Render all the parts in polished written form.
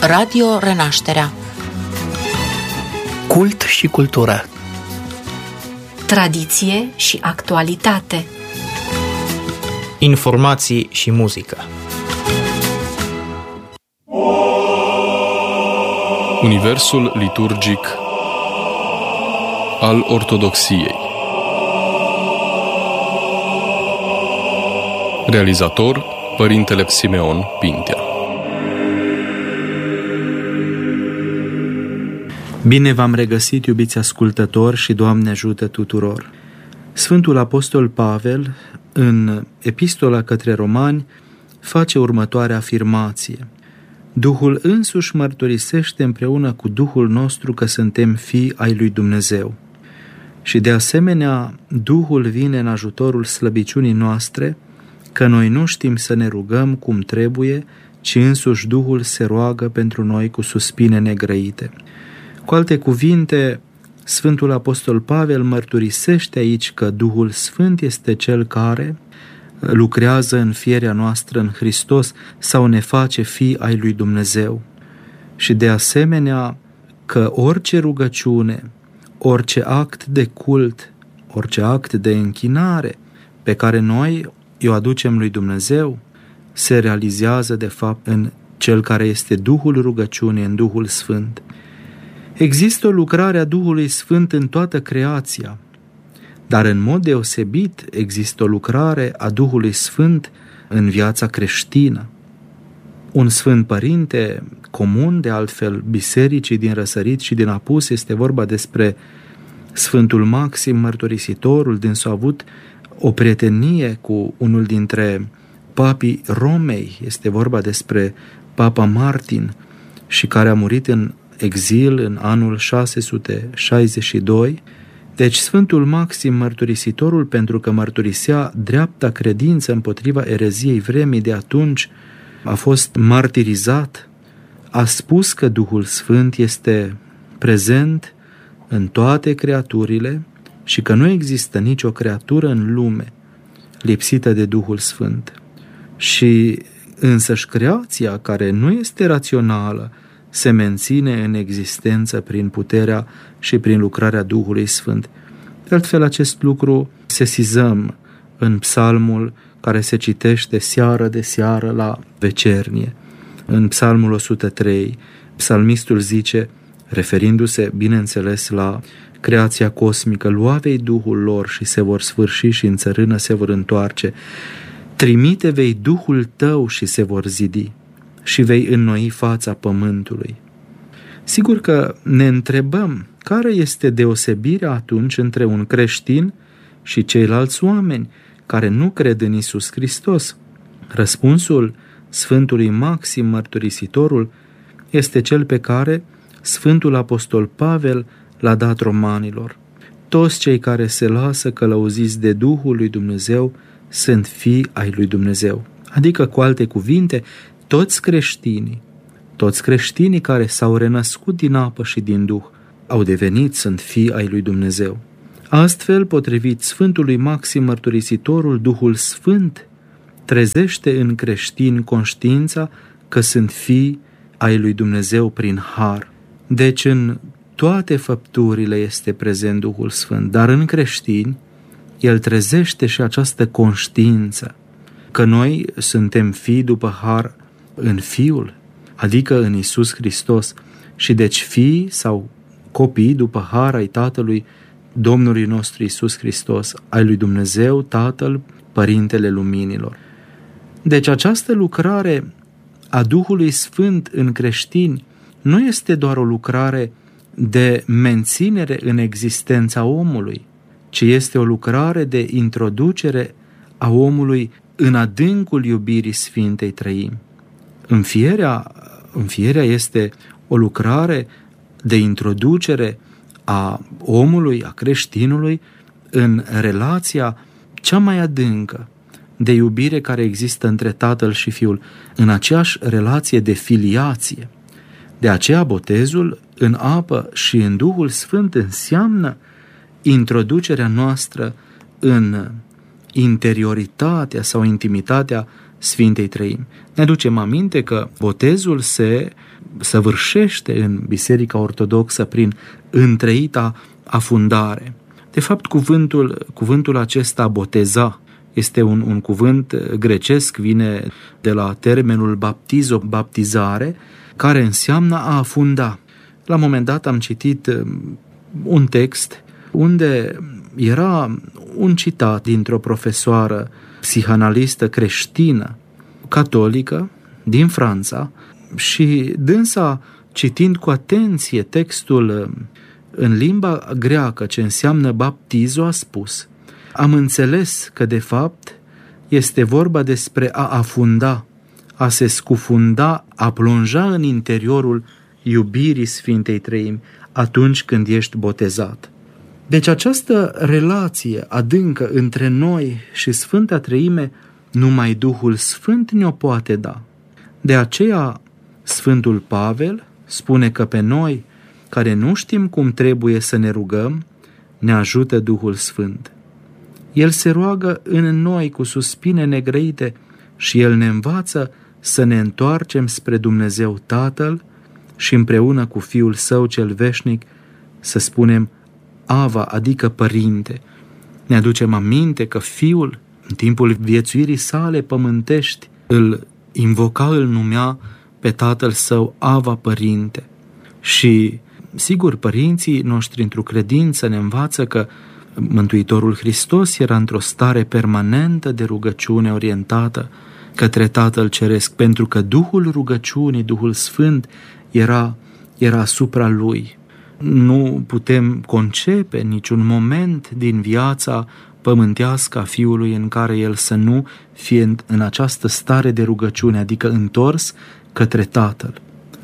Radio Renașterea. Cult și cultură. Tradiție și actualitate. Informații și muzică. Universul liturgic al Ortodoxiei. Realizator: Părintele Simeon Pintea. Bine v-am regăsit, iubiți ascultători, și Doamne ajută tuturor! Sfântul Apostol Pavel, în Epistola către Romani, face următoarea afirmație: Duhul însuși mărturisește împreună cu Duhul nostru că suntem fii ai lui Dumnezeu. Și de asemenea, Duhul vine în ajutorul slăbiciunii noastre, că noi nu știm să ne rugăm cum trebuie, ci însuși Duhul se roagă pentru noi cu suspine negrăite. Cu alte cuvinte, Sfântul Apostol Pavel mărturisește aici că Duhul Sfânt este Cel care lucrează în firea noastră în Hristos sau ne face fii ai lui Dumnezeu. Și de asemenea că orice rugăciune, orice act de cult, orice act de închinare pe care noi o aducem lui Dumnezeu, se realizează de fapt în Cel care este Duhul rugăciunii, în Duhul Sfânt. Există o lucrare a Duhului Sfânt în toată creația, dar în mod deosebit există o lucrare a Duhului Sfânt în viața creștină. Un Sfânt Părinte comun, de altfel, bisericii din răsărit și din apus, este vorba despre Sfântul Maxim Mărturisitorul. Dânsul a avut o prietenie cu unul dintre papii Romei, este vorba despre Papa Martin, și care a murit în exil în anul 662. Deci Sfântul Maxim Mărturisitorul, pentru că mărturisea dreapta credință împotriva ereziei vremii de atunci, a fost martirizat, a spus că Duhul Sfânt este prezent în toate creaturile și că nu există nicio creatură în lume lipsită de Duhul Sfânt. Și însăși creația, care nu este rațională, se menține în existență prin puterea și prin lucrarea Duhului Sfânt. De altfel, acest lucru sesizăm în psalmul care se citește seară de seară la vecernie. În psalmul 103, psalmistul zice, referindu-se, bineînțeles, la creația cosmică: Lua-vei Duhul lor și se vor sfârși și în țărână se vor întoarce. Trimite vei Duhul tău și se vor zidi și vei înnoi fața pământului. Sigur că ne întrebăm care este deosebirea atunci între un creștin și ceilalți oameni care nu cred în Iisus Hristos. Răspunsul Sfântului Maxim Mărturisitorul este cel pe care Sfântul Apostol Pavel l-a dat romanilor: toți cei care se lasă călăuziți de Duhul lui Dumnezeu sunt fii ai lui Dumnezeu. Adică, cu alte cuvinte, toți creștinii care s-au renăscut din apă și din Duh au devenit, sunt fii ai lui Dumnezeu. Astfel, potrivit Sfântului Maxim Mărturisitorul, Duhul Sfânt trezește în creștini conștiința că sunt fii ai lui Dumnezeu prin har. Deci în toate făpturile este prezent Duhul Sfânt, dar în creștini El trezește și această conștiință că noi suntem fii după har în Fiul, adică în Iisus Hristos, și deci fii sau copii după har ai Tatălui Domnului nostru Iisus Hristos, ai lui Dumnezeu Tatăl, Părintele Luminilor. Deci această lucrare a Duhului Sfânt în creștini nu este doar o lucrare de menținere în existența omului, ci este o lucrare de introducere a omului în adâncul iubirii Sfintei Trăimi. Înfierea este o lucrare de introducere a omului, a creștinului, în relația cea mai adâncă de iubire care există între Tatăl și Fiul, în aceeași relație de filiație. De aceea botezul în apă și în Duhul Sfânt înseamnă introducerea noastră în interioritatea sau intimitatea Sfintei Treimi. Ne aducem aminte că botezul se săvârșește în Biserica Ortodoxă prin întreita afundare. De fapt, cuvântul acesta boteza este un cuvânt grecesc, vine de la termenul baptizo, baptizare, care înseamnă a afunda. La un moment dat am citit un text unde era un citat dintr-o profesoară psihanalistă creștină, catolică, din Franța, și dânsa, citind cu atenție textul în limba greacă, ce înseamnă baptizo, a spus: am înțeles că, de fapt, este vorba despre a afunda, a se scufunda, a plonja în interiorul iubirii Sfintei Treimi atunci când ești botezat. Deci această relație adâncă între noi și Sfânta Treime numai Duhul Sfânt ne-o poate da. De aceea Sfântul Pavel spune că pe noi, care nu știm cum trebuie să ne rugăm, ne ajută Duhul Sfânt. El se roagă în noi cu suspine negrăite și El ne învață să ne întoarcem spre Dumnezeu Tatăl și împreună cu Fiul Său cel veșnic să spunem Ava, adică Părinte. Ne aducem aminte că Fiul, în timpul viețuirii sale pământești, îl invoca, îl numea pe Tatăl Său Ava, Părinte. Și, sigur, părinții noștri într-o credință ne învață că Mântuitorul Hristos era într-o stare permanentă de rugăciune orientată către Tatăl Ceresc, pentru că Duhul rugăciunii, Duhul Sfânt, era asupra Lui. Nu putem concepe niciun moment din viața pământească a Fiului în care El să nu fie în această stare de rugăciune, adică întors către Tatăl.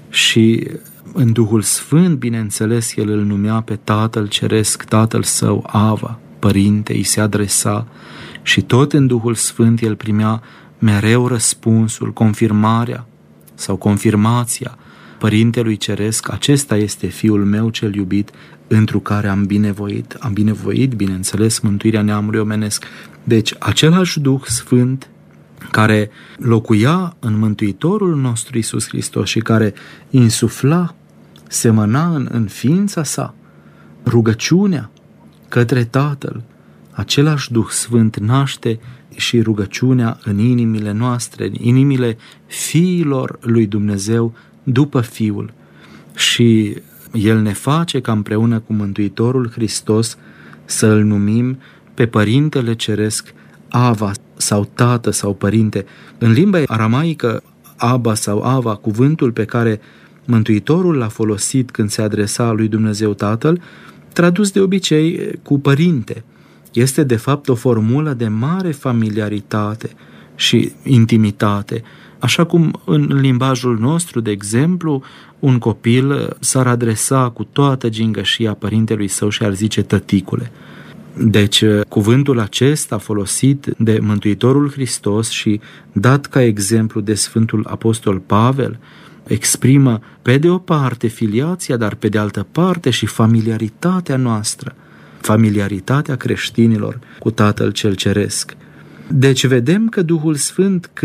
Și în Duhul Sfânt, bineînțeles, El îl numea pe Tatăl Ceresc, Tatăl Său, Ava, Părinte, îi se adresa și tot în Duhul Sfânt El primea mereu răspunsul, confirmarea sau confirmația Părintelui Ceresc: acesta este Fiul meu cel iubit, întru care am binevoit, bineînțeles, mântuirea neamului omenesc. Deci, același Duh Sfânt care locuia în Mântuitorul nostru Iisus Hristos și care insufla, semăna în ființa sa rugăciunea către Tatăl, același Duh Sfânt naște și rugăciunea în inimile noastre, în inimile fiilor lui Dumnezeu după Fiul. Și El ne face ca împreună cu Mântuitorul Hristos să îl numim pe Părintele Ceresc Ava sau Tată sau Părinte. În limba aramaică, Abba sau Ava, cuvântul pe care Mântuitorul l-a folosit când se adresa lui Dumnezeu Tatăl, tradus de obicei cu Părinte, este de fapt o formulă de mare familiaritate și intimitate. Așa cum în limbajul nostru, de exemplu, un copil s-ar adresa cu toată gingășia părintelui său și ar zice tăticule. Deci, cuvântul acesta folosit de Mântuitorul Hristos și dat ca exemplu de Sfântul Apostol Pavel exprimă pe de o parte filiația, dar pe de altă parte și familiaritatea noastră, familiaritatea creștinilor cu Tatăl cel Ceresc. Deci vedem că Duhul Sfânt,